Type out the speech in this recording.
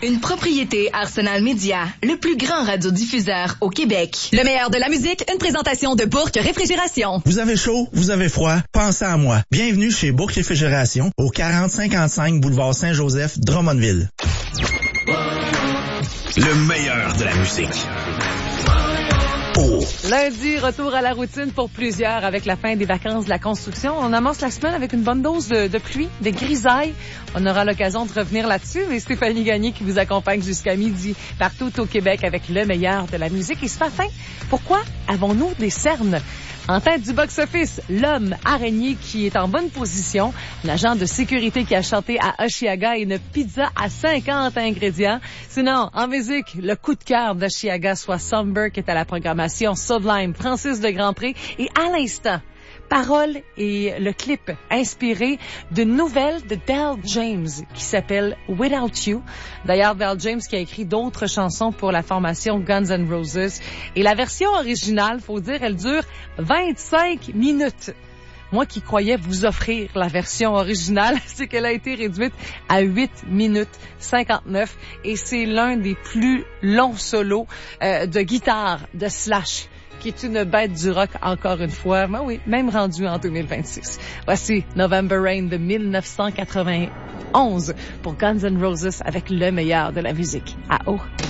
Une propriété Arsenal Média, le plus grand radiodiffuseur au Québec. Le meilleur de la musique, une présentation de Bourque Réfrigération. Vous avez chaud, vous avez froid, pensez à moi. Bienvenue chez Bourque Réfrigération, au 4055 boulevard Saint-Joseph, Drummondville. Le meilleur de la musique. Lundi, retour à la routine pour plusieurs avec la fin des vacances de la construction. On amorce la semaine avec une bonne dose de pluie, de grisailles. On aura l'occasion de revenir là-dessus, mais Stéphanie Gagné qui vous accompagne jusqu'à midi partout au Québec avec le meilleur de la musique. Et ce matin, pourquoi avons-nous des cernes? En tête du box-office, l'homme araignée qui est en bonne position, un agent de sécurité qui a chanté à Osheaga et une pizza à 50 ingrédients. Sinon, en musique, le coup de cœur d'Osheaga, soit Somber qui est à la programmation, Sublime, Francis de Grandpré et à l'instant, paroles et le clip inspiré d'une nouvelle de Del James qui s'appelle Without You. D'ailleurs, Del James qui a écrit d'autres chansons pour la formation Guns N' Roses. Et la version originale, faut dire, elle dure 25 minutes. Moi qui croyais vous offrir la version originale, c'est qu'elle a été réduite à 8 minutes 59 et c'est l'un des plus longs solos de guitare de Slash, qui est une bête du rock encore une fois. Ben oui, même rendu en 2026. Voici November Rain de 1991 pour Guns N' Roses avec le meilleur de la musique. À haut.